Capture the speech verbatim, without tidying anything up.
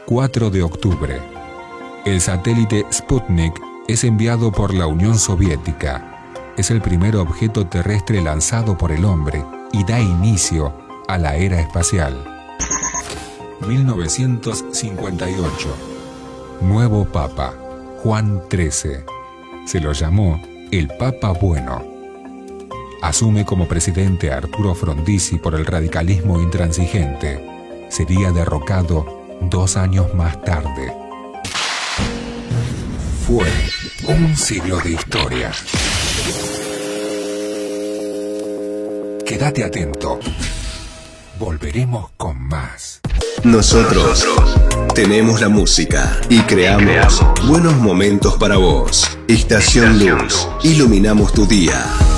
cuatro de octubre. El satélite Sputnik es enviado por la Unión Soviética. Es el primer objeto terrestre lanzado por el hombre y da inicio a la era espacial. mil novecientos cincuenta y ocho. Nuevo Papa, Juan trece. Se lo llamó el Papa Bueno. Asume como presidente Arturo Frondizi por el radicalismo intransigente. Sería derrocado dos años más tarde. Fue un siglo de historia. Quédate atento. Volveremos con más. Nosotros tenemos la música y creamos buenos momentos para vos. Estación Luz. Iluminamos tu día.